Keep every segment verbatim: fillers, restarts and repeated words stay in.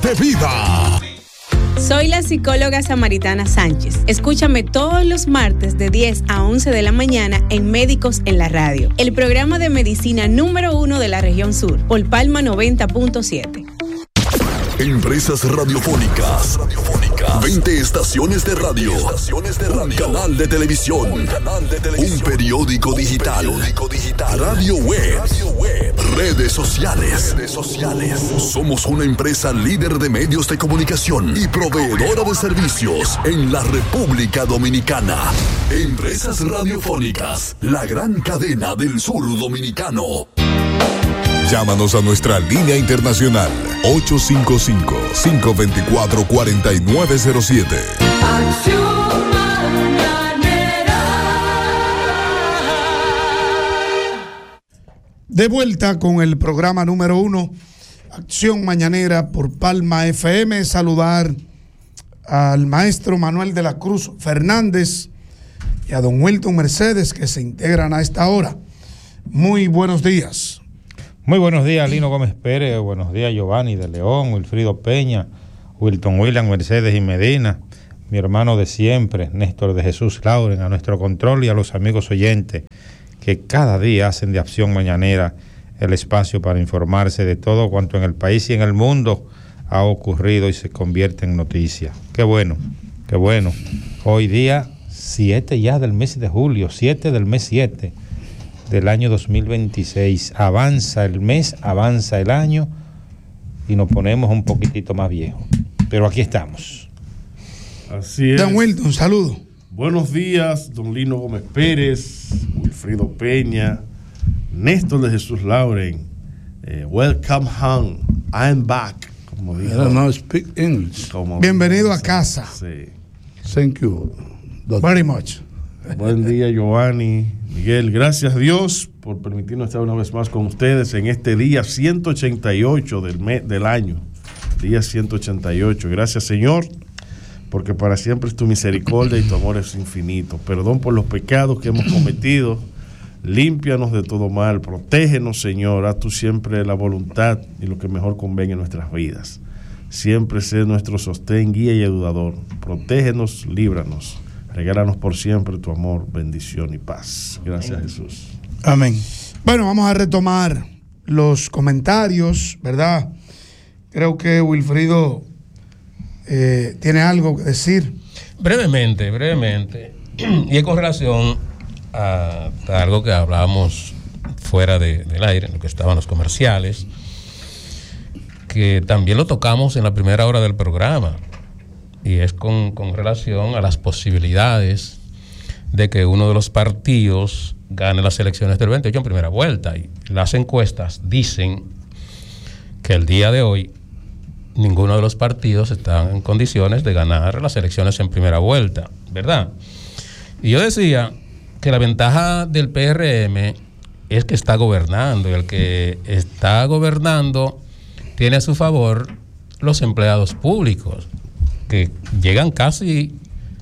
de vida. Soy la psicóloga Samaritana Sánchez. Escúchame todos los martes de diez a once de la mañana en Médicos en la Radio, el programa de medicina número uno de la región sur, por Palma noventa punto siete. Empresas radiofónicas. Radiofónicas. veinte estaciones de radio. Estaciones de radio. Un canal de televisión. Un canal de televisión. Un periódico digital. Periódico digital. Radio web. Radio web. Redes sociales. Redes sociales. Somos una empresa líder de medios de comunicación y proveedora de servicios en la República Dominicana. Empresas radiofónicas. La gran cadena del sur dominicano. Llámanos a nuestra línea internacional ocho cinco cinco, cinco dos cuatro, cuatro nueve cero siete. Acción Mañanera. De vuelta con el programa número uno, Acción Mañanera por Palma F M. Saludar al maestro Manuel de la Cruz Fernández y a don Wilton Mercedes, que se integran a esta hora. Muy buenos días. Muy buenos días, Lino Gómez Pérez, buenos días, Giovanni de León, Wilfrido Peña, Wilton William Mercedes y Medina, mi hermano de siempre, Néstor de Jesús Lauren, a nuestro control y a los amigos oyentes que cada día hacen de Acción Mañanera el espacio para informarse de todo cuanto en el país y en el mundo ha ocurrido y se convierte en noticia. Qué bueno, qué bueno. Hoy día siete ya del mes de julio, siete del mes siete. Del año dos mil veintiséis. Avanza el mes, avanza el año y nos ponemos un poquitito más viejos. Pero aquí estamos. Así es. Don Wilton, saludo. Buenos días, don Lino Gómez Pérez, Wilfrido Peña, Néstor de Jesús Lauren. Eh, welcome home. I'm back. Como dijo. I don't know, speak English. Como Bienvenido dijo, a casa. Sí. Thank you. Doctor. Very much. Buen día, Giovanni, Miguel. Gracias a Dios por permitirnos estar una vez más con ustedes en este día ciento ochenta y ocho del, mes, del año. Día ciento ochenta y ocho. Gracias, Señor, porque para siempre es tu misericordia y tu amor es infinito. Perdón por los pecados que hemos cometido. Límpianos de todo mal. Protégenos, Señor. Haz tú siempre la voluntad y lo que mejor convenga en nuestras vidas. Siempre sé nuestro sostén, guía y ayudador. Protégenos, líbranos. Regálanos por siempre tu amor, bendición y paz. Gracias, Amén. Jesús. Amén. Bueno, vamos a retomar los comentarios, ¿verdad? Creo que Wilfrido eh, tiene algo que decir. Brevemente, brevemente. Y es con relación a, a algo que hablábamos fuera de, del aire, en lo que estaban los comerciales, que también lo tocamos en la primera hora del programa. Y es con, con relación a las posibilidades de que uno de los partidos gane las elecciones del veintiocho en primera vuelta. Y las encuestas dicen que el día de hoy ninguno de los partidos está en condiciones de ganar las elecciones en primera vuelta, ¿verdad? Y yo decía que la ventaja del P R M es que está gobernando, y el que está gobernando tiene a su favor los empleados públicos, que llegan casi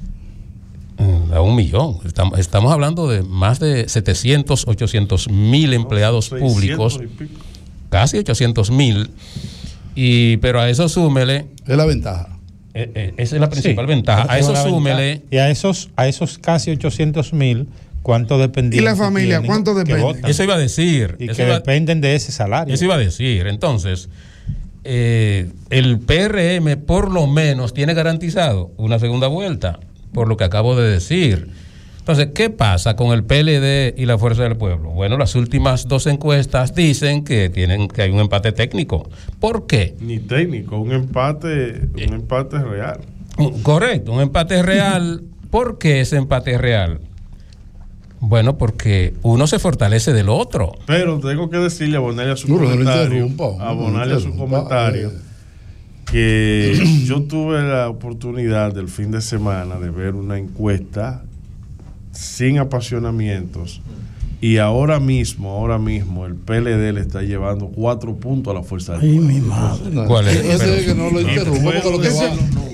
a un millón. Estamos, estamos hablando de más de setecientos, ochocientos mil empleados públicos, casi ochocientos mil, y pero a eso súmele. Es la ventaja. Eh, eh, esa es la principal sí, ventaja. A eso súmele. Ventaja. Y a esos, a esos casi ochocientos mil, ¿cuánto dependían? ¿Y la familia cuánto depende? Eso iba a decir. Y eso que iba, dependen de ese salario. Eso iba a decir. Entonces, Eh, el P R M por lo menos tiene garantizado una segunda vuelta, por lo que acabo de decir. Entonces, ¿qué pasa con el P L D y la Fuerza del Pueblo? Bueno, las últimas dos encuestas dicen que tienen que hay un empate técnico. ¿Por qué? Ni técnico, un empate, un empate real. Correcto, un empate real. ¿Por qué ese empate es real? Bueno, porque uno se fortalece del otro. Pero tengo que decirle, abonarle a su no, comentario, no abonarle a su comentario, que yo tuve la oportunidad del fin de semana de ver una encuesta sin apasionamientos, y ahora mismo, ahora mismo el P L D le está llevando cuatro puntos a la Fuerza del Pueblo. Ay, mi madre. ¿Cuál es? Ese es que no lo interrumpa porque lo que va.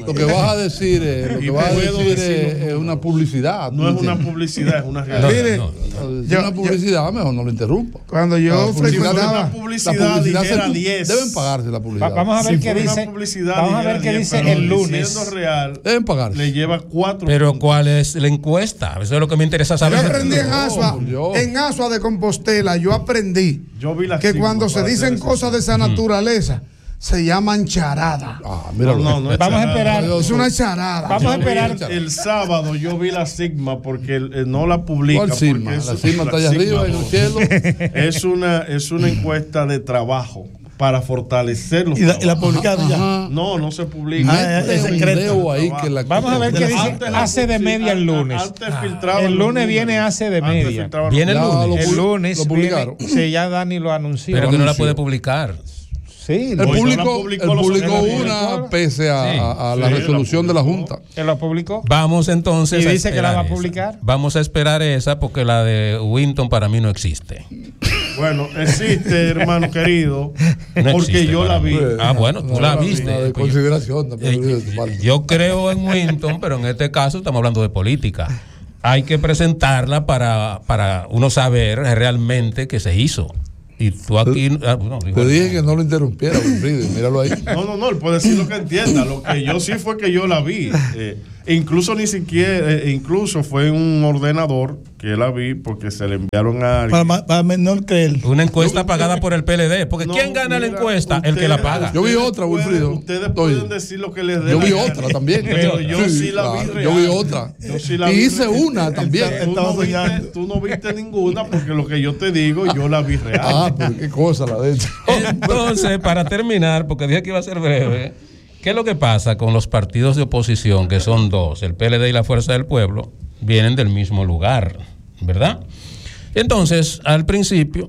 Lo que vas a decir, es, lo que Y vas a puedo decir decirlo, es, es una publicidad. No es una publicidad, es una realidad. Mire, no, Si yo- es una publicidad, mejor no lo interrumpa. cuando yo La publicidad- Si fuera frecuentaba. una publicidad, dijera se- diez. deben pagarse la Va- publicidad. vamos a ver Si qué fuera una dice. publicidad, Vamos a ver dijera qué diez, dice pero el lunes. Siendo real, Deben pagarse. le lleva cuatro. Pero puntos. ¿cuál es la encuesta? Eso es lo que me interesa Yo saber. aprendí en No, Asua, yo- en Asua de Compostela, yo aprendí Yo vi la que sigma cuando se para dicen hacer cosas de esa naturaleza, se llaman charada. Ah, No, míralo. no, no es Vamos a charada. esperar. Es una charada. Vamos a Yo vi esperar. El, el sábado yo vi la Sigma porque eh, no la publica. ¿Cuál porque Sigma? es- La Sigma está allá Sigma arriba en el no. cielo. Es una, es una encuesta de trabajo para fortalecer los Y la, y la trabajos. publicaron ya. Ajá. No, no se publica. Ah, Mete es un secreto. video ahí que la- Vamos a ver qué dice. Antes la Hace de publici- media el antes- lunes. antes Ah, filtraban el los lunes números. viene hace de Antes media. filtraban Viene el los Ya lunes. lo El pu- lunes lo publicaron. viene- sí, ya Dani lo anunció. Pero que no la Anunció. puede publicar. Sí, El lo, Hoy no la público, publicó, el lo público publicó. una pese a, Sí. a- a la Sí, la resolución de la publicó. Junta. él lo publicó. Vamos entonces. Y a dice que la va a esperar esa. publicar. Vamos a esperar esa porque la de Winton para mí no existe. Bueno, existe, hermano querido, No porque existe yo para la mí. vi. Ah, bueno, tú No, la una- viste. una de Pues, consideración también. eh, yo creo en Winton, pero en este caso estamos hablando de política. Hay que presentarla para, para uno saber realmente qué se hizo. Y tú aquí. ah, no, Te igual dije no. que no lo interrumpiera, Wilfrido, míralo ahí. No, no, no, él puede decir lo que entienda. Lo que yo sí fue que yo la vi. Eh, incluso ni siquiera, eh, incluso fue en un ordenador que la vi porque se le enviaron a alguien. Para, ma- para menor que él. Una encuesta pagada por el P L D. Porque No, ¿quién gana la mira, encuesta? El que la ustedes- paga. Yo vi ustedes otra, pueden- Wilfrido. Ustedes Oye, pueden decir lo que les dé Yo la vi gana. otra también. Pero yo sí, la vi claro, real. Yo vi otra. Yo sí la y vi hice real. una también. Tú Estaba no, viste, soñando. tú no viste ninguna porque lo que yo te digo, yo la vi real. Ah, pero qué cosa la de esta. Entonces, para terminar, porque dije que iba a ser breve, ¿qué es lo que pasa con los partidos de oposición, que son dos, el P L D y la Fuerza del Pueblo, vienen del mismo lugar, ¿verdad? Entonces, al principio,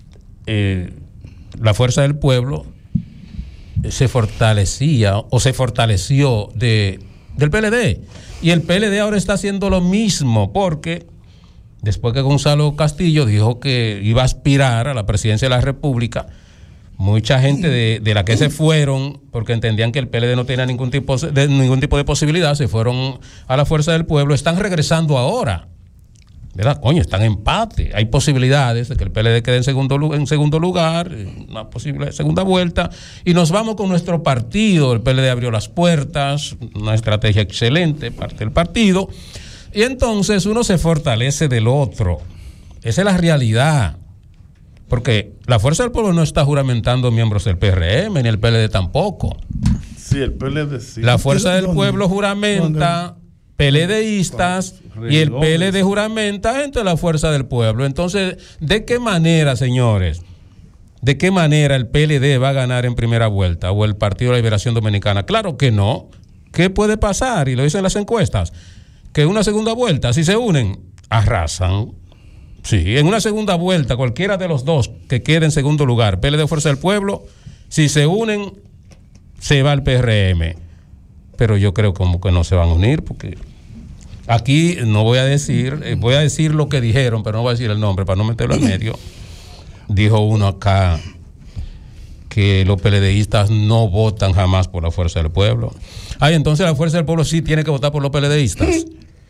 eh, la Fuerza del Pueblo se fortalecía o se fortaleció de, del P L D. Y el P L D ahora está haciendo lo mismo, porque después que Gonzalo Castillo dijo que iba a aspirar a la presidencia de la República, mucha gente de, de la que se fueron, porque entendían que el P L D no tenía ningún tipo de, ningún tipo de posibilidad, se fueron a la Fuerza del Pueblo, están regresando ahora. ¿Verdad? Coño, están en empate. Hay posibilidades de que el P L D quede en segundo, lu- en segundo lugar, una posible segunda vuelta, y nos vamos con nuestro partido. El P L D abrió las puertas, una estrategia excelente, parte del partido, y entonces uno se fortalece del otro. Esa es la realidad. Porque la Fuerza del Pueblo no está juramentando miembros del P R M, ni el P L D tampoco. Sí, el P L D sí. La Fuerza del ¿Dónde? Pueblo juramenta PLDistas y el P L D juramenta entre la Fuerza del Pueblo. Entonces, ¿de qué manera, señores? ¿De qué manera el P L D va a ganar en primera vuelta o el Partido de la Liberación Dominicana? Claro que no. ¿Qué puede pasar? Y lo dicen las encuestas. Que en una segunda vuelta, si se unen, arrasan. Sí, en una segunda vuelta, cualquiera de los dos que quede en segundo lugar, P L D o Fuerza del Pueblo, si se unen, se va al P R M. Pero yo creo como que no se van a unir, porque aquí no voy a decir, eh, voy a decir lo que dijeron, pero no voy a decir el nombre para no meterlo al medio. Dijo uno acá que los PLDistas no votan jamás por la Fuerza del Pueblo. Ay, entonces la Fuerza del Pueblo sí tiene que votar por los PLDistas.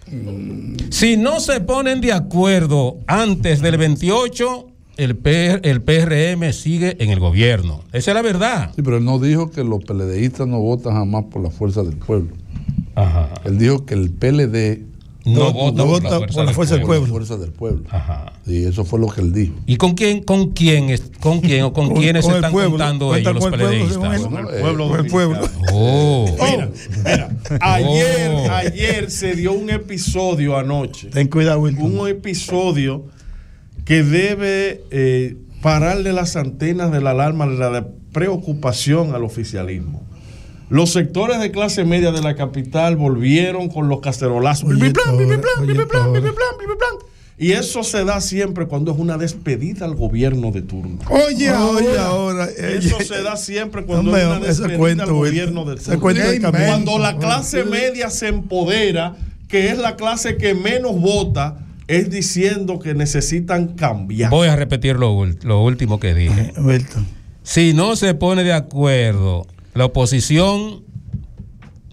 Si no se ponen de acuerdo antes del veintiocho, el, P- el P R M sigue en el gobierno. Esa es la verdad. Sí, pero él no dijo que los PLDistas no votan jamás por la Fuerza del Pueblo. Ajá. Él dijo que el P L D No, No, vota, no por, vota la Fuerza por la del Fuerza del por la Pueblo. Fuerza del Pueblo. Ajá. Y eso fue lo que él dijo. ¿Y con quién, con quién, es- con quién o con, Con- quiénes con el están pueblo. contando Cuentan ellos los con el pueblo, según PLDistas? él. Con el Eh, pueblo con el pueblo. dominicano. Oh. Mira, mira, ayer, Oh. ayer se dio un episodio anoche. Ten cuidado, Wilton. Un episodio que debe eh, pararle las antenas de la alarma de la preocupación al oficialismo. Los sectores de clase media de la capital volvieron con los cacerolazos. Oye, Bim, bim, bim, bim, bim, oye, bim, bim, bim, oye. bim, bim, bim, bim. Y eso se da siempre cuando es una despedida al gobierno de turno. Oye, Oye, ahora. ahora. eh, Eso se da siempre cuando Hombre, es una ese despedida cuento, al gobierno de ese turno. cuento de Qué camino. Cuando la clase media se empodera, que es la clase que menos vota, es diciendo que necesitan cambiar. Voy a repetir lo, ul- lo último que dije. Wilton. Si no se pone de acuerdo la oposición,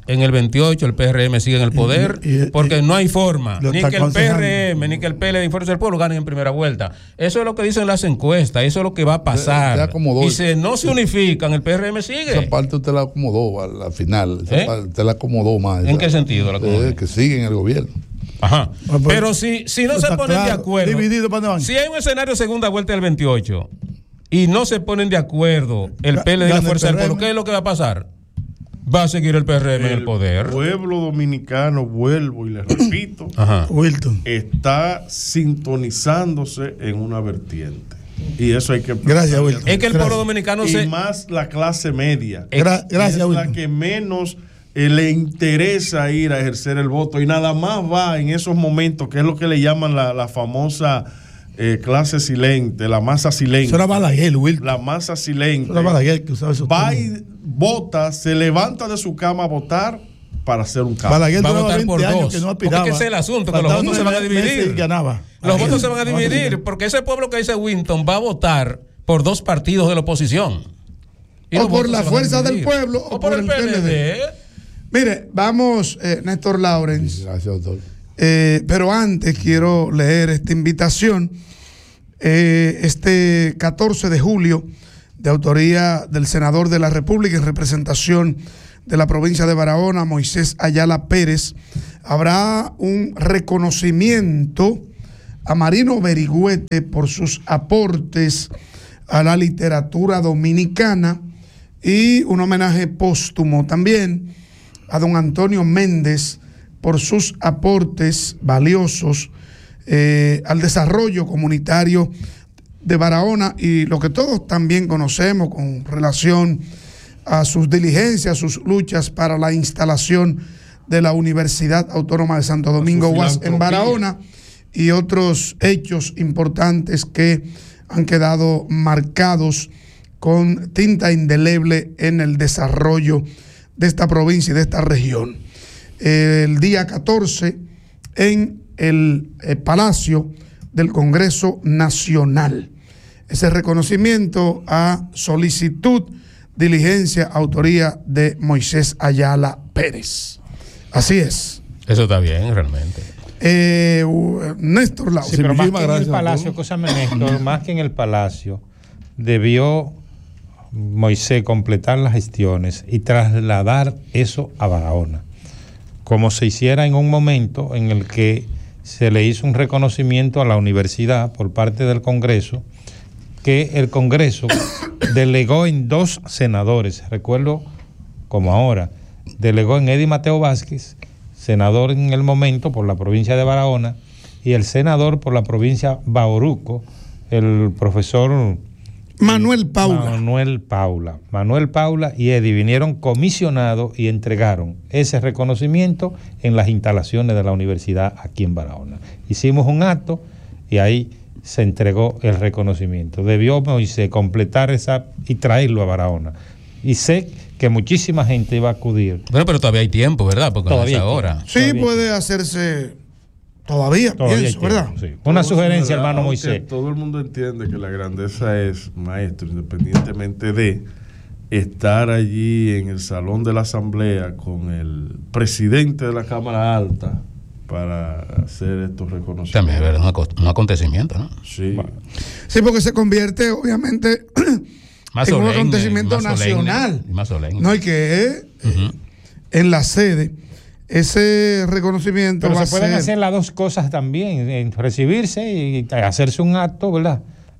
en el veintiocho el P R M sigue en el poder, Y- y- porque no hay forma, lo ni está que el P aconsejando. R M, ni que el P L D y Fuerza del Pueblo ganen en primera vuelta. Eso es lo que dicen las encuestas, eso es lo que va a pasar. Te- te acomodó. Y si no se unifican, el P R M sigue. Esa parte usted la acomodó al, al final. Esa ¿Eh? parte usted la acomodó más. ¿En esa- qué sentido la acomodó? Eh, que sigue en el gobierno. Ajá. pues, Pero si, si no está se ponen de claro. acuerdo, Dividido, ¿para dónde van? si hay un escenario segunda vuelta del veintiocho y no se ponen de acuerdo el P L D y la Gana el Fuerza del P R M. Pueblo, ¿qué es lo que va a pasar? Va a seguir el P R M en el poder. pueblo dominicano, vuelvo y les repito, Ajá. Wilton. está sintonizándose en una vertiente. Y eso hay que Gracias, Wilton. Es que el Gracias. pueblo dominicano y se. más la clase media. Gra- gracias, es la Wilton. que menos eh, le interesa ir a ejercer el voto y nada más va en esos momentos, que es lo que le llaman la, la famosa eh, clase silente, la masa silente. Eso era Balaguer, Wilton. La masa silente. Eso era Balaguer que usaba esos Va términos. y vota, se levanta de su cama a votar para hacer un cambio. Balaguer Va a duraba votar veinte por años dos. que no Porque aspiraba. ese es el asunto, que los Faltaban votos se van a nueve meses dividir. y ganaba. Los Ahí. votos se van a dividir porque ese pueblo que dice Winton va a votar por dos partidos de la oposición. Y O los por votos la se van a fuerza del dividir. pueblo o por el P L D. Mire, vamos, eh, Néstor Lawrence. Gracias, doctor. Eh, pero antes quiero leer esta invitación. Eh, este catorce de julio, de autoría del senador de la República en representación de la provincia de Barahona, Moisés Ayala Pérez, habrá un reconocimiento a Marino Berigüete por sus aportes a la literatura dominicana y un homenaje póstumo también a don Antonio Méndez por sus aportes valiosos eh, al desarrollo comunitario de Barahona y lo que todos también conocemos con relación a sus diligencias, sus luchas para la instalación de la Universidad Autónoma de Santo Domingo U A S en Barahona y otros hechos importantes que han quedado marcados con tinta indeleble en el desarrollo de esta provincia y de esta región. El día catorce en el eh, Palacio del Congreso Nacional. Ese reconocimiento a solicitud, diligencia, autoría de Moisés Ayala Pérez. Así es. Eso está bien, realmente. Eh, uh, Néstor Lau. Sí, pero más que en el gracias, Palacio, doctor. escúchame, Néstor, más que en el Palacio, debió Moisés completar las gestiones y trasladar eso a Barahona, como se hiciera en un momento en el que se le hizo un reconocimiento a la universidad por parte del Congreso, que el Congreso delegó en dos senadores, recuerdo como ahora, delegó en Eddie Mateo Vázquez, senador en el momento por la provincia de Barahona, y el senador por la provincia Bauruco, el profesor Manuel Paula. Manuel Paula. Manuel Paula y Eddie vinieron comisionados y entregaron ese reconocimiento en las instalaciones de la universidad aquí en Barahona. Hicimos un acto y ahí se entregó el reconocimiento. Debió Moisés completar esa y traerlo a Barahona. Y sé que muchísima gente iba a acudir. Bueno, pero todavía hay tiempo, ¿verdad? Porque Todavía no es hay ahora. tiempo. Sí, Todavía. puede hacerse todavía, Todavía pienso, hay ¿verdad? tiempo, sí. Una Todo sugerencia, se da, hermano aunque Moisés. Todo el mundo entiende que la grandeza es, maestro, independientemente de estar allí en el salón de la asamblea con el presidente de la Cámara Alta para hacer estos reconocimientos. También es verdad, un, aco- un acontecimiento, ¿no? Sí. Sí, porque se convierte, obviamente, Más en un solemne, acontecimiento más solemne, nacional. y más solemne. No hay que eh, Ujú. en la sede. Ese reconocimiento Pero va se a pueden ser. hacer las dos cosas también, en recibirse y hacerse un acto, ¿verdad?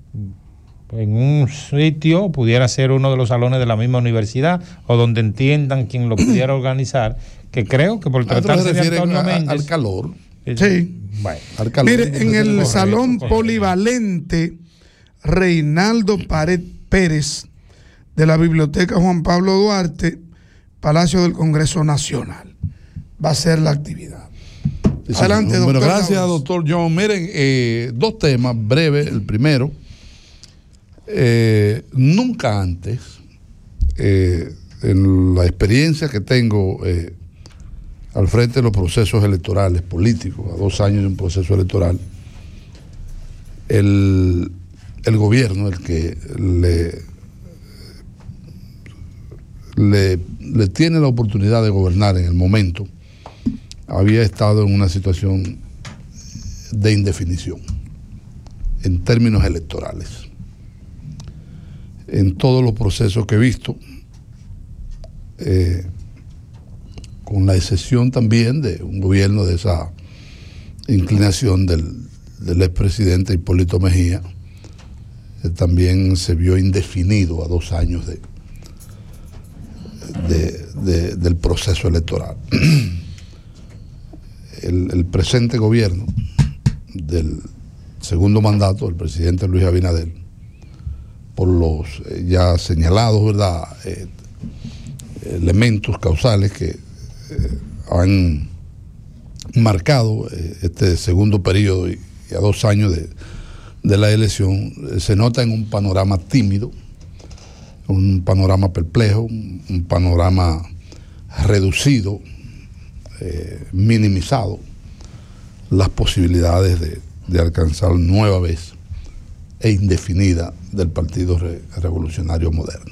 En un sitio, pudiera ser uno de los salones de la misma universidad o donde entiendan quien lo pudiera organizar, que creo que por Ah, ¿tú se tratarse de refiere Antonio a- a- Méndez. al calor? es- Sí. Bueno, Al calor. Mire, en el Correcto, salón correcto. polivalente Reinaldo Pared Pérez de la Biblioteca Juan Pablo Duarte, Palacio del Congreso Nacional. Va a ser la actividad. Sí, Adelante, bueno, doctor gracias, Lawrence. doctor John. Miren, eh, dos temas breves. El primero, eh, nunca antes, eh, en la experiencia que tengo eh, al frente de los procesos electorales políticos, a dos años de un proceso electoral, el, el gobierno, el que le, le, le tiene la oportunidad de gobernar en el momento, había estado en una situación de indefinición en términos electorales. En todos los procesos que he visto, eh, con la excepción también de un gobierno de esa inclinación del, del expresidente Hipólito Mejía, eh, también se vio indefinido a dos años de, de, de, del proceso electoral. El, el presente gobierno del segundo mandato del presidente Luis Abinader, por los eh, ya señalados, ¿verdad?, eh, elementos causales que eh, han marcado eh, este segundo periodo y, y a dos años de, de la elección, eh, se nota en un panorama tímido, un panorama perplejo, un, un panorama reducido, eh, minimizado las posibilidades de, de alcanzar nueva vez e indefinida del Partido Re- Revolucionario Moderno.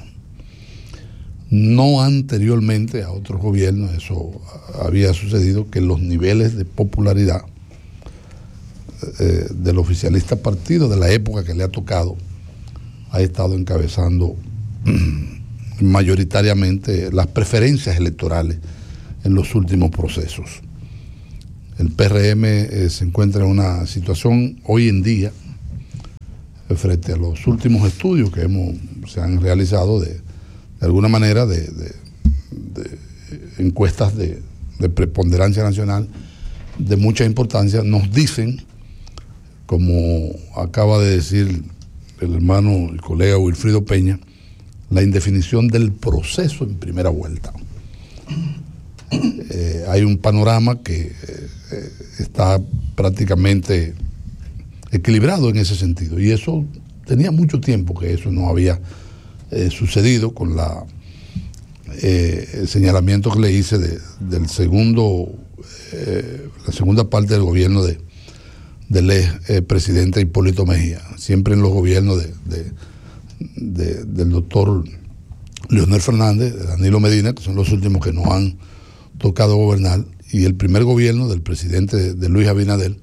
No anteriormente a otros gobiernos eso había sucedido, que los niveles de popularidad eh, del oficialista partido de la época que le ha tocado ha estado encabezando mayoritariamente las preferencias electorales en los últimos procesos. El P R M eh, se encuentra en una situación hoy en día, eh, frente a los últimos estudios que hemos, se han realizado de, de alguna manera de, de, de encuestas de, de preponderancia nacional de mucha importancia, nos dicen, como acaba de decir el hermano, el colega Wilfrido Peña, la indefinición del proceso en primera vuelta. Eh, hay un panorama que eh, está prácticamente equilibrado en ese sentido, y eso tenía mucho tiempo que eso no había eh, sucedido con la eh, el señalamiento que le hice de, del segundo eh, la segunda parte del gobierno de del ex eh, presidente Hipólito Mejía. Siempre en los gobiernos de, de, de, del doctor Leonel Fernández, de Danilo Medina, que son los últimos que nos han tocado gobernar, y el primer gobierno del presidente de, de Luis Abinader,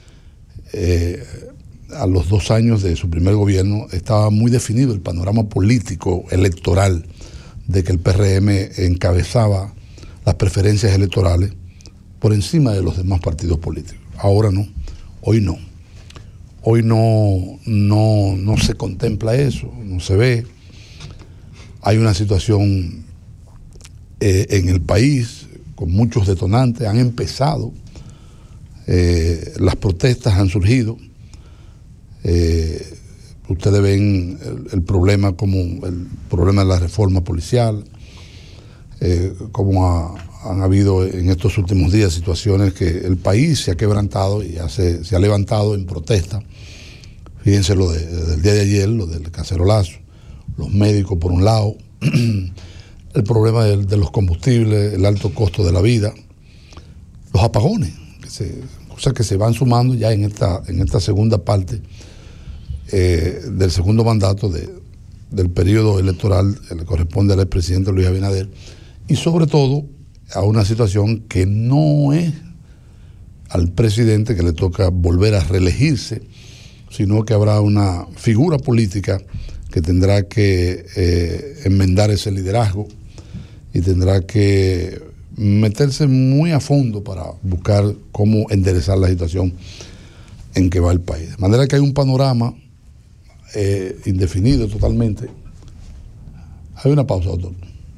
eh, a los dos años de su primer gobierno estaba muy definido el panorama político electoral de que el P R M encabezaba las preferencias electorales por encima de los demás partidos políticos. Ahora no, hoy no. Hoy no, no, no se contempla eso, no se ve. Hay una situación eh, en el país con muchos detonantes. Han empezado, eh, las protestas han surgido. Eh, ustedes ven el, el problema como el problema de la reforma policial, eh, como ha, han habido en estos últimos días situaciones que el país se ha quebrantado y se, se ha levantado en protesta. Fíjense lo de, del día de ayer, lo del cacerolazo, los médicos por un lado, el problema de, de los combustibles, el alto costo de la vida, los apagones, que se, cosas que se van sumando ya en esta, en esta segunda parte eh, del segundo mandato de, del periodo electoral que le corresponde al expresidente Luis Abinader, y sobre todo a una situación que no es al presidente que le toca volver a reelegirse, sino que habrá una figura política que tendrá que eh, enmendar ese liderazgo y tendrá que meterse muy a fondo para buscar cómo enderezar la situación en que va el país. De manera que hay un panorama eh, indefinido totalmente. Hay una pausa, doctor.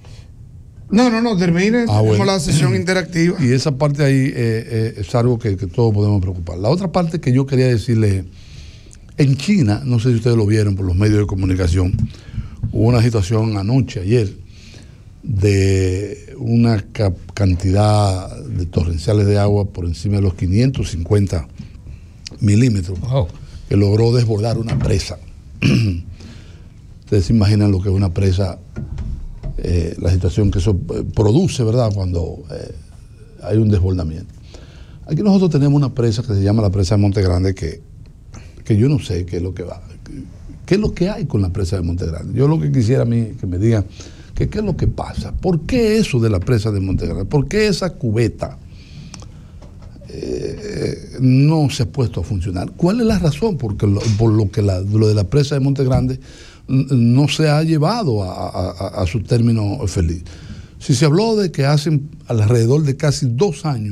No, no, no, termine, Ah, tenemos bueno. la sesión interactiva. Y esa parte ahí eh, eh, es algo que, que todos podemos preocupar. La otra parte que yo quería decirle, en China, no sé si ustedes lo vieron por los medios de comunicación, hubo una situación anoche, ayer, de una ca- cantidad de torrenciales de agua por encima de los quinientos cincuenta milímetros, Wow. que logró desbordar una presa. Ustedes se imaginan lo que es una presa, eh, la situación que eso eh, produce, ¿verdad?, cuando eh, hay un desbordamiento. Aquí nosotros tenemos una presa que se llama la presa de Monte Grande, que, que yo no sé qué es lo que va, qué es lo que hay con la presa de Monte Grande. Yo lo que quisiera a mí que me digan que qué es lo que pasa. ¿Por qué eso de la presa de Montegrande? ¿Por qué esa cubeta eh, no se ha puesto a funcionar? ¿Cuál es la razón por, lo, por lo que la, lo de la presa de Montegrande no se ha llevado a, a, a su término feliz? Si se habló de que hace alrededor de casi dos años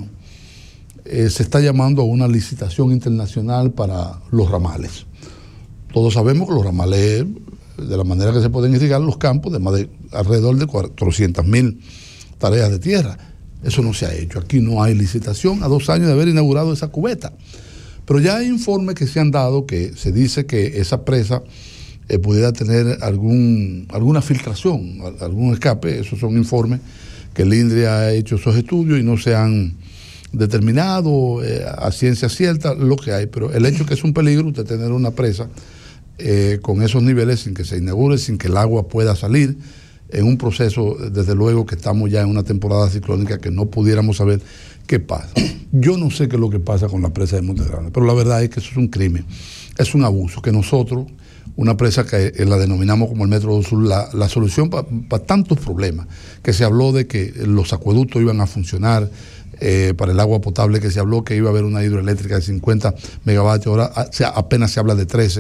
eh, se está llamando a una licitación internacional para los ramales. Todos sabemos que los ramales, de la manera que se pueden irrigar los campos, de, más de alrededor de cuatrocientas mil tareas de tierra. Eso no se ha hecho. Aquí no hay licitación a dos años de haber inaugurado esa cubeta. Pero ya hay informes que se han dado que se dice que esa presa eh, pudiera tener algún, alguna filtración, algún escape. Esos son informes que el INDRI ha hecho esos estudios y no se han determinado eh, a ciencia cierta lo que hay. Pero el hecho es que es un peligro usted tener una presa Eh, con esos niveles sin que se inaugure, sin que el agua pueda salir, en un proceso, desde luego que estamos ya en una temporada ciclónica que no pudiéramos saber qué pasa. Yo no sé qué es lo que pasa con la presa de Montegrande, pero la verdad es que eso es un crimen, es un abuso, que nosotros, una presa que eh, la denominamos como el Metro del Sur, la, la solución para pa tantos problemas, que se habló de que los acueductos iban a funcionar, Eh, para el agua potable, que se habló que iba a haber una hidroeléctrica de cincuenta megavatios, ahora a, se, apenas se habla de trece.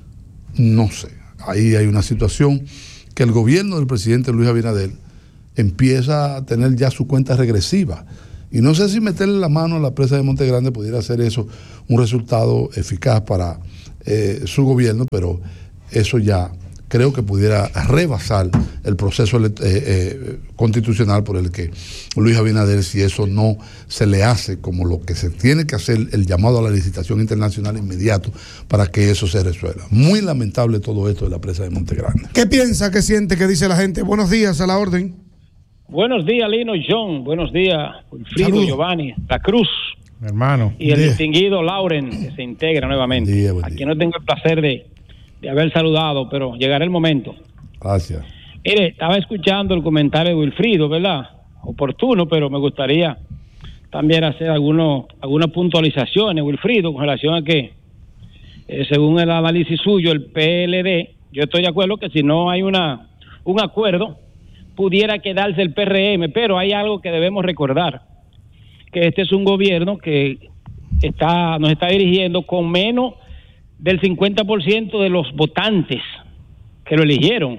No sé, ahí hay una situación que el gobierno del presidente Luis Abinader empieza a tener ya su cuenta regresiva. Y no sé si meterle la mano a la presa de Montegrande pudiera hacer eso un resultado eficaz para eh, su gobierno, pero eso ya creo que pudiera rebasar el proceso eh, eh, constitucional por el que Luis Abinader, si eso no se le hace como lo que se tiene que hacer, el llamado a la licitación internacional inmediato para que eso se resuelva. Muy lamentable todo esto de la presa de Montegrande. ¿Qué piensa, qué siente, qué dice la gente? Buenos días, a la orden. Buenos días, Lino y John. Buenos días, Wilfrido, Saludos. Giovanni, La Cruz. Hermano. Y el Día. distinguido Lauren, que se integra nuevamente. Día, buen Aquí día. no tengo el placer de, de haber saludado, pero llegará el momento. Gracias. Mire, estaba escuchando el comentario de Wilfrido, ¿verdad? Oportuno, pero me gustaría también hacer algunos, algunas puntualizaciones, Wilfrido, con relación a que, eh, según el análisis suyo, el P L D, yo estoy de acuerdo que si no hay una un acuerdo, pudiera quedarse el P R M, pero hay algo que debemos recordar, que este es un gobierno que está nos está dirigiendo con menos del cincuenta por ciento de los votantes que lo eligieron.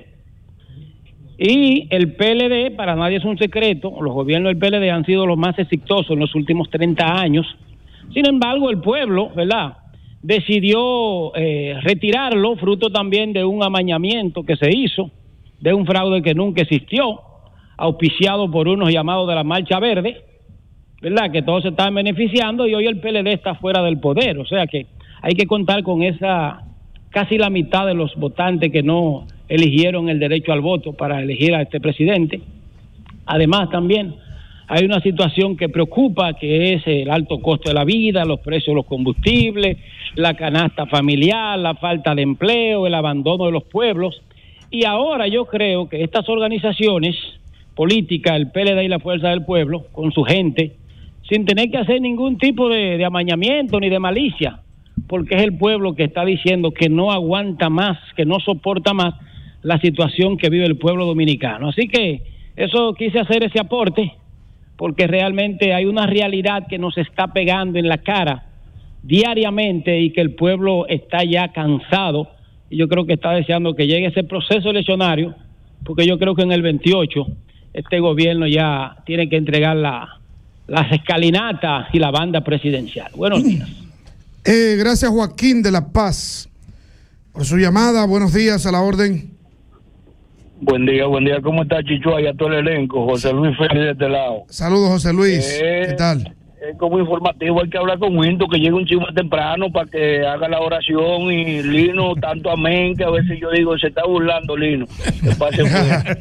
Y el P L D, para nadie es un secreto, los gobiernos del P L D han sido los más exitosos en los últimos treinta años. Sin embargo, el pueblo, ¿verdad?, decidió eh, retirarlo, fruto también de un amañamiento que se hizo, de un fraude que nunca existió, auspiciado por unos llamados de la Marcha Verde, ¿verdad?, que todos se están beneficiando, y hoy el P L D está fuera del poder. O sea que hay que contar con esa, casi la mitad de los votantes que no eligieron el derecho al voto para elegir a este presidente. Además, también hay una situación que preocupa, que es el alto costo de la vida, los precios de los combustibles, la canasta familiar, la falta de empleo, el abandono de los pueblos. Y ahora yo creo que estas organizaciones políticas, el P L D y la Fuerza del Pueblo, con su gente, sin tener que hacer ningún tipo de, de amañamiento ni de malicia, porque es el pueblo que está diciendo que no aguanta más, que no soporta más la situación que vive el pueblo dominicano. Así que eso quise hacer ese aporte, porque realmente hay una realidad que nos está pegando en la cara diariamente y que el pueblo está ya cansado, y yo creo que está deseando que llegue ese proceso eleccionario, porque yo creo que en el veintiocho este gobierno ya tiene que entregar la, las escalinatas y la banda presidencial. Buenos días. Eh, gracias, Joaquín de La Paz, por su llamada. Buenos días, a la orden. Buen día, buen día. ¿Cómo está Chichua y a todo el elenco? José Luis Félix de este lado. Saludos, José Luis. Eh, ¿Qué tal? Es como informativo, hay que hablar con Winto, que llegue un chivo temprano para que haga la oración, y Lino, tanto amén, que a veces yo digo, se está burlando Lino. Que pase bien.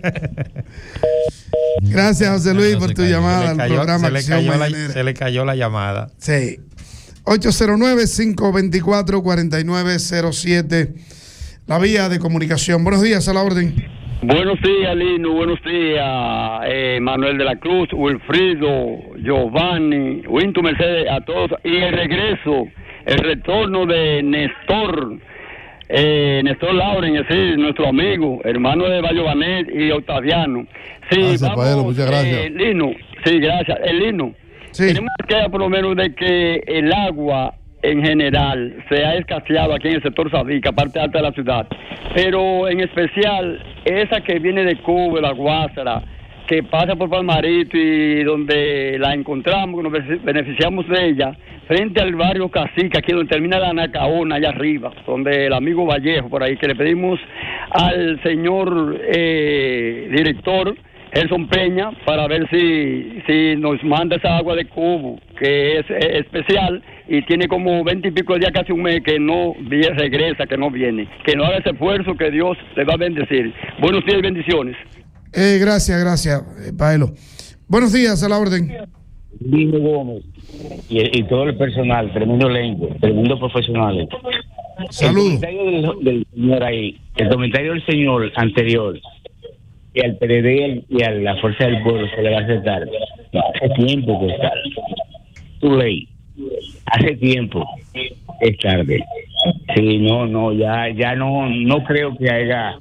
Gracias, José Luis, No, por se tu cayó, llamada se al le cayó, programa se le Acción cayó la, Mañanera. se le cayó la llamada. Sí. ocho cero nueve, cinco dos cuatro, cuatro nueve cero siete, la vía de comunicación. Buenos días, a la orden. Buenos días, Lino. Buenos días, eh, Manuel de la Cruz, Wilfrido, Giovanni, Winto Mercedes, a todos. Y el regreso, el retorno de Néstor Eh, Néstor Lauren, sí, nuestro amigo, hermano de Bayobanet y Octaviano. Sí, Gracias, vamos, Paelo, muchas gracias. eh, Lino, sí, gracias. El Lino, Sí. tenemos que por lo menos de que el agua en general se ha escaseado aquí en el sector Sabica, parte alta de la ciudad, pero en especial esa que viene de Cuba, la Guásara, que pasa por Palmarito y donde la encontramos, nos beneficiamos de ella, frente al barrio Cacique, aquí donde termina la Nacaona, allá arriba, donde el amigo Vallejo, por ahí, que le pedimos al señor eh, director, Gerson Peña, para ver si, si nos manda esa agua de cubo, que es eh, especial, y tiene como veinte y pico de días, casi un mes, que no viene, regresa, que no viene, que no haga ese esfuerzo, que Dios le va a bendecir. Buenos días y bendiciones. Eh, gracias, gracias, eh, Paelo. Buenos días, a la orden. Lino Gómez y, y todo el personal, tremendo elenco, tremendo profesionales. Saludos. El comentario del, del señor ahí, el comentario del señor anterior, y al P D D y a la Fuerza del Pueblo se le va a aceptar. No, hace tiempo que es tarde. Tu ley, hace tiempo es tarde. Sí, no, no, ya, ya no, no creo que haya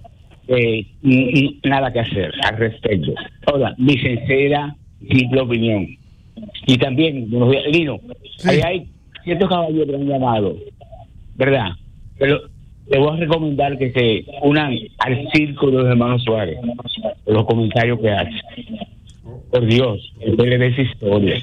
eh, n- nada que hacer al respecto. Ahora, mi sincera simple opinión. Y también, buenos días, Lino, Sí. ahí hay ciertos caballeros que han llamado, ¿verdad? Pero le voy a recomendar que se unan al circo de los hermanos Suárez, por los comentarios que hace. Por Dios, el P L D es historia.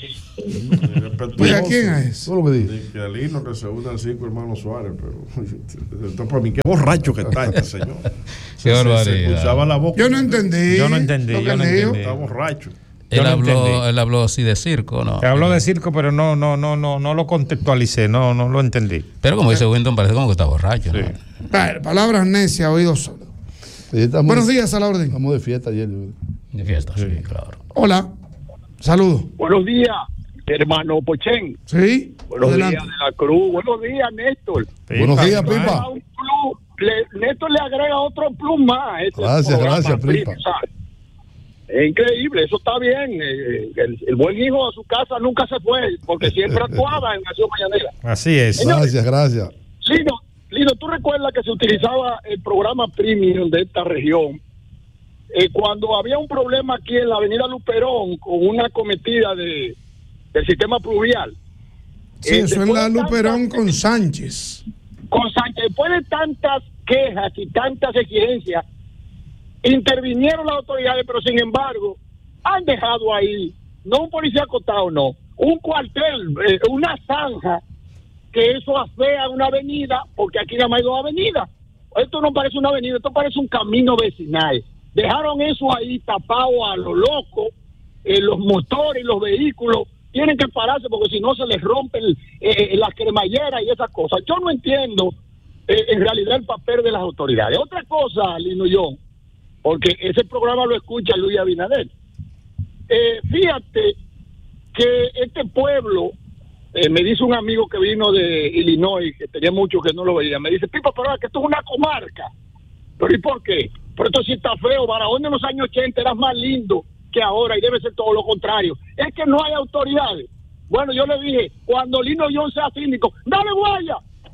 Pues, ¿a quién es? Todo lo que dice. Que Alino que se une al cinco hermanos Suárez, pero esto para mí, qué borracho que está este señor. Qué barbaridad. Se escuchaba la boca. Yo no entendí. Yo no entendí, lo que yo no dijo. entendí. Está borracho. Yo Él no habló, entendí. él habló así de circo, ¿no? Te habló de circo, pero no, no, no, no, no lo contextualicé, no, no lo entendí. Pero como dice Winton, parece como que está borracho, ¿no? Sí. Vale, palabras necias, oídos sordos. Sí, estamos- Buenos días, a la orden. Estamos de fiesta ayer. yo- De fiesta, sí, claro. Hola. Saludos. Buenos días, hermano Pochen. Sí. Buenos Adelante. días de la Cruz. Buenos días, Néstor. Buenos días, Pipa. Pipa. Un plus. Le- Néstor le agrega otro plus más. a este Gracias, programa, gracias, Pipa. ¿sabes? Es increíble, eso está bien. eh, El, el buen hijo a su casa nunca se fue, porque siempre actuaba en Nación Mañanera. Así es. Gracias, gracias. Lino, Lino, tú recuerdas que se utilizaba el programa premium de esta región eh, cuando había un problema aquí en la avenida Luperón con una cometida de del sistema pluvial. Sí, Eh, eso es después la de tantas- Luperón con Sánchez. con Sánchez, después de tantas quejas y tantas exigencias, intervinieron las autoridades, pero sin embargo, han dejado ahí, no un policía acostado, no, un cuartel, eh, una zanja, que eso afea una avenida, porque aquí nada más hay dos avenidas. Esto no parece una avenida, esto parece un camino vecinal. Dejaron eso ahí tapado a lo loco, eh, los motores y los vehículos tienen que pararse porque si no se les rompen eh, las cremalleras y esas cosas. Yo no entiendo eh, en realidad el papel de las autoridades. Otra cosa, Lino y yo, porque ese programa lo escucha Luis Abinader. Eh, fíjate que este pueblo, eh, me dice un amigo que vino de Illinois, que tenía mucho que no lo veía, me dice, Pipa, pero es que esto es una comarca. ¿Pero y por qué? Pero esto sí está feo. Barahona en los años ochenta era más lindo que ahora y debe ser todo lo contrario. Es que no hay autoridades. Bueno, yo le dije, cuando Lino John sea síndico, ¡dale guaya!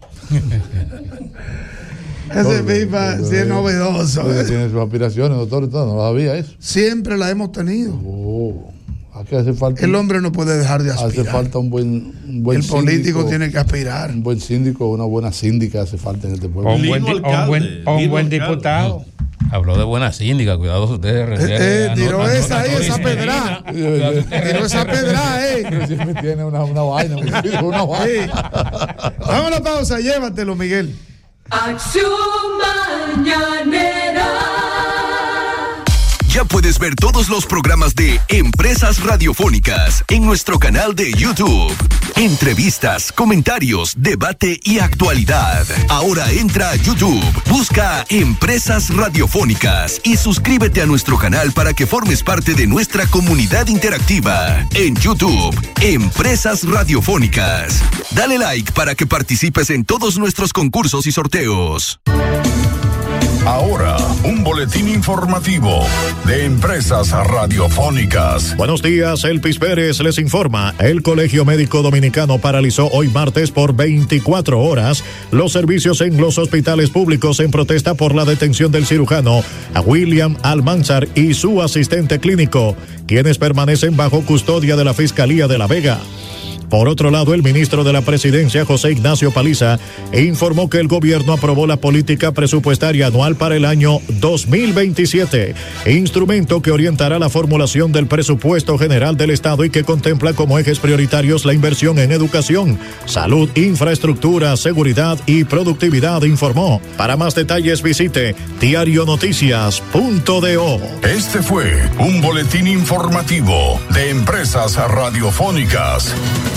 Ese Pipa sí es novedoso. Usted tiene sus aspiraciones, doctor, todo, no sabía eso. Siempre la hemos tenido. Oh, aquí hace falta. El hombre no puede dejar de Hace aspirar. falta un buen, un buen El político síndico, tiene que aspirar. un buen síndico, una buena síndica hace falta en este pueblo. O un buen, Lino di- o un buen, alcalde, o un Lino buen alcalde. diputado. Habló de buena síndica, cuidado ustedes. Eh, eh, Ano- tiró ano- esa ahí, ano- esa Medina. pedra. Cuidado ustedes. Tiró esa pedra, eh. Pero siempre tiene una, una vaina, una Sí. vaina. Vamos a la pausa, llévatelo, Miguel. Acción Mañanera. Ya puedes ver todos los programas de Empresas Radiofónicas en nuestro canal de YouTube. Entrevistas, comentarios, debate y actualidad. Ahora entra a YouTube, busca Empresas Radiofónicas y suscríbete a nuestro canal para que formes parte de nuestra comunidad interactiva. En YouTube, Empresas Ahora, un boletín informativo de Empresas Radiofónicas. Buenos días, Elpis Pérez les informa. El Colegio Médico Dominicano paralizó hoy martes por veinticuatro horas los servicios en los hospitales públicos en protesta por la detención del cirujano a William Almanzar y su asistente clínico, quienes permanecen bajo custodia de la Fiscalía de La Vega. Por otro lado, el ministro de la Presidencia, José Ignacio Paliza, informó que el gobierno aprobó la política presupuestaria anual para el año dos mil veintisiete, instrumento que orientará la formulación del presupuesto general del Estado y que contempla como ejes prioritarios la inversión en educación, salud, infraestructura, seguridad y productividad, informó. Para más detalles visite diario noticias punto do. Este fue un boletín informativo de Empresas Radiofónicas.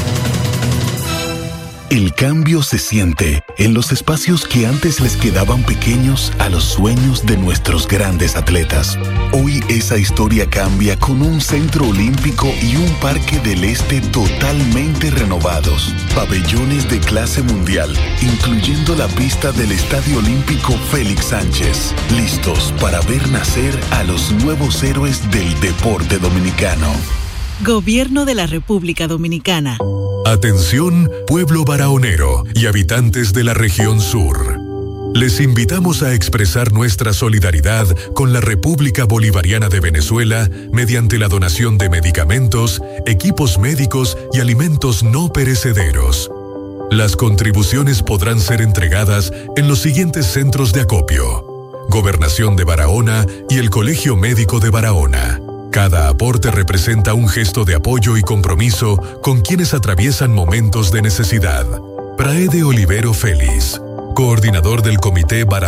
El cambio se siente en los espacios que antes les quedaban pequeños a los sueños de nuestros grandes atletas. Hoy esa historia cambia con un centro olímpico y un parque del este totalmente renovados. Pabellones de clase mundial, incluyendo la pista del Estadio Olímpico Félix Sánchez. Listos para ver nacer a los nuevos héroes del deporte dominicano. Gobierno de la República Dominicana. Atención, pueblo barahonero y habitantes de la región sur. Les invitamos a expresar nuestra solidaridad con la República Bolivariana de Venezuela mediante la donación de medicamentos, equipos médicos y alimentos no perecederos. Las contribuciones podrán ser entregadas en los siguientes centros de acopio: Gobernación de Barahona y el Colegio Médico de Barahona. Cada aporte representa un gesto de apoyo y compromiso con quienes atraviesan momentos de necesidad. Praede Olivero Félix, coordinador del Comité Barahona